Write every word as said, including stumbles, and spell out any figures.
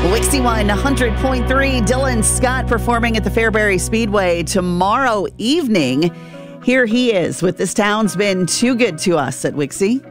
Wixie one hundred point three, Dylan Scott performing at the Fairbury Speedway tomorrow evening. Here he is with This Town's Been Too Good to Us at Wixie.